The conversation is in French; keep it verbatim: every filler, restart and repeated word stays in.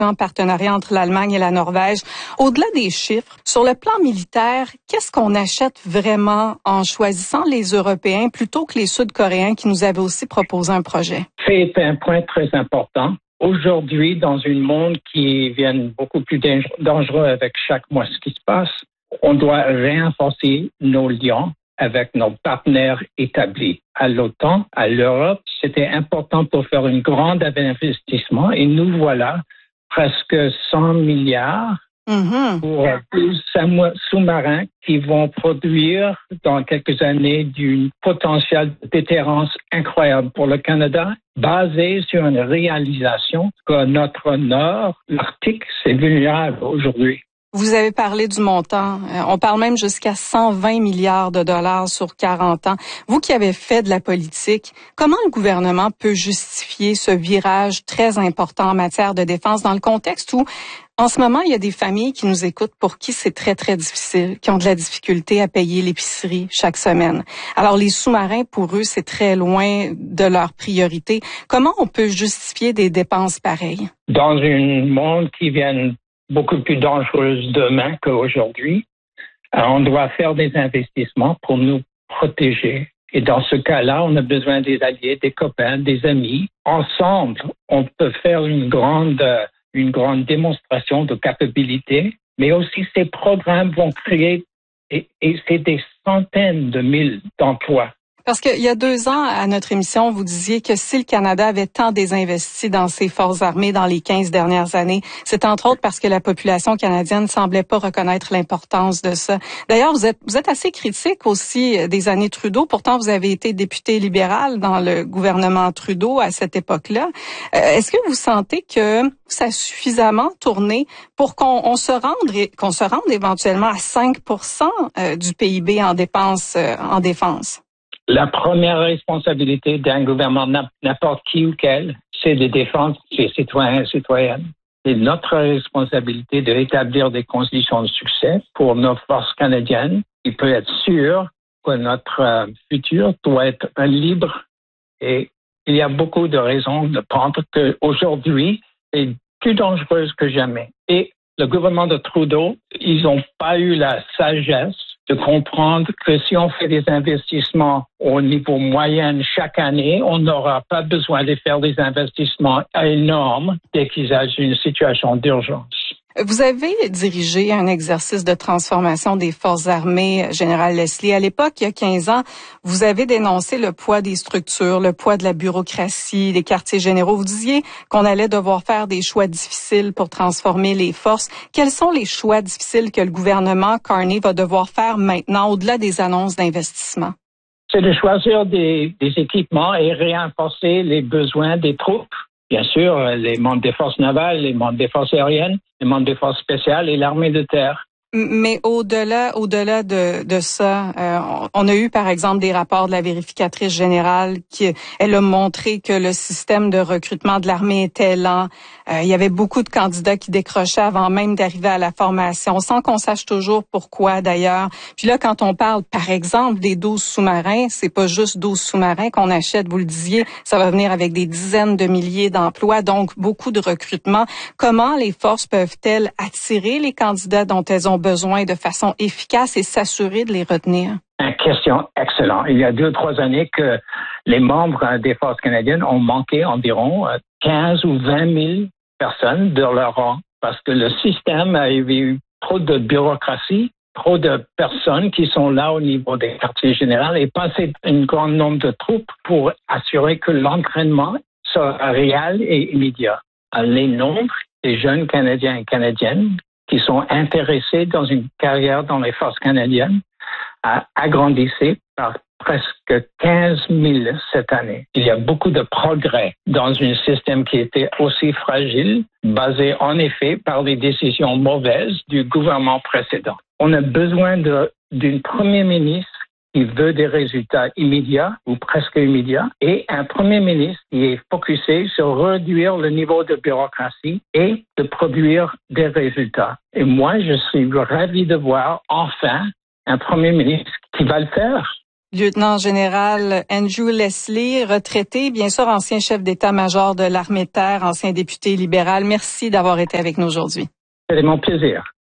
en partenariat entre l'Allemagne et la Norvège. Au-delà des chiffres, sur le plan militaire, qu'est-ce qu'on achète vraiment en choisissant les Européens plutôt que les Sud-Coréens qui nous avaient aussi proposé un projet? C'est un point très important. Aujourd'hui, dans un monde qui devient beaucoup plus dangereux avec chaque mois ce qui se passe, on doit renforcer nos liens avec nos partenaires établis. À l'OTAN, à l'Europe, c'était important pour faire un grand investissement et nous voilà presque cent milliards mm-hmm. pour douze sous-marins qui vont produire dans quelques années du potentiel de déterrence incroyable pour le Canada, basé sur une réalisation que notre nord, l'Arctique, c'est vulnérable aujourd'hui. Vous avez parlé du montant. On parle même jusqu'à cent vingt milliards de dollars sur quarante ans. Vous qui avez fait de la politique, comment le gouvernement peut justifier ce virage très important en matière de défense dans le contexte où, en ce moment, il y a des familles qui nous écoutent pour qui c'est très, très difficile, qui ont de la difficulté à payer l'épicerie chaque semaine. Alors, les sous-marins, pour eux, c'est très loin de leur priorité. Comment on peut justifier des dépenses pareilles? Dans un monde qui vient beaucoup plus dangereuse demain qu'aujourd'hui, on doit faire des investissements pour nous protéger. Et dans ce cas-là, on a besoin des alliés, des copains, des amis. Ensemble, on peut faire une grande, une grande démonstration de capacité, mais aussi ces programmes vont créer, et, et c'est des centaines de mille d'emplois. Parce qu'il y a deux ans, à notre émission, vous disiez que si le Canada avait tant désinvesti dans ses forces armées dans les quinze dernières années, c'est entre autres parce que la population canadienne ne semblait pas reconnaître l'importance de ça. D'ailleurs, vous êtes, vous êtes assez critique aussi des années Trudeau. Pourtant, vous avez été député libéral dans le gouvernement Trudeau à cette époque-là. Euh, est-ce que vous sentez que ça a suffisamment tourné pour qu'on on se rende, qu'on se rende éventuellement à cinq pour cent du P I B en dépenses en défense? La première responsabilité d'un gouvernement, n'importe qui ou quel, c'est de défendre ses citoyens et citoyennes. C'est notre responsabilité de rétablir des conditions de succès pour nos forces canadiennes. Il peut être sûr que notre futur doit être libre et il y a beaucoup de raisons de prendre qu'aujourd'hui, c'est plus dangereuse que jamais. Et le gouvernement de Trudeau, ils n'ont pas eu la sagesse de comprendre que si on fait des investissements au niveau moyen chaque année, on n'aura pas besoin de faire des investissements énormes dès qu'il y a une situation d'urgence. Vous avez dirigé un exercice de transformation des forces armées, Général Leslie. À l'époque, il y a quinze ans, vous avez dénoncé le poids des structures, le poids de la bureaucratie, des quartiers généraux. Vous disiez qu'on allait devoir faire des choix difficiles pour transformer les forces. Quels sont les choix difficiles que le gouvernement Carney va devoir faire maintenant, au-delà des annonces d'investissement? C'est de choisir des, des équipements et renforcer les besoins des troupes. Bien sûr, les membres des forces navales, les membres des forces aériennes, les membres des forces spéciales et l'armée de terre. Mais au-delà, au-delà de, de ça, euh, on a eu par exemple des rapports de la vérificatrice générale qui, elle a montré que le système de recrutement de l'armée était lent. Euh, il y avait beaucoup de candidats qui décrochaient avant même d'arriver à la formation, sans qu'on sache toujours pourquoi d'ailleurs. Puis là, quand on parle par exemple des douze sous-marins, c'est pas juste douze sous-marins qu'on achète, vous le disiez, ça va venir avec des dizaines de milliers d'emplois, donc beaucoup de recrutement. Comment les forces peuvent-elles attirer les candidats dont elles ont besoin de façon efficace et s'assurer de les retenir? Une question excellente. Il y a deux, trois années que les membres des forces canadiennes ont manqué environ quinze ou vingt mille personnes de leur rang parce que le système avait eu trop de bureaucratie, trop de personnes qui sont là au niveau des quartiers généraux et pas un grand nombre de troupes pour assurer que l'entraînement soit réel et immédiat. Les nombres des jeunes Canadiens et Canadiennes qui sont intéressés dans une carrière dans les forces canadiennes a agrandissé par presque quinze mille cette année. Il y a beaucoup de progrès dans un système qui était aussi fragile, basé en effet par les décisions mauvaises du gouvernement précédent. On a besoin de, d'un premier ministre qui veut des résultats immédiats ou presque immédiats et un premier ministre qui est focusé sur réduire le niveau de bureaucratie et de produire des résultats. Et moi, je suis ravi de voir enfin un premier ministre qui va le faire. Lieutenant général Andrew Leslie, retraité, bien sûr ancien chef d'état-major de l'armée de terre, ancien député libéral. Merci d'avoir été avec nous aujourd'hui. C'est mon plaisir.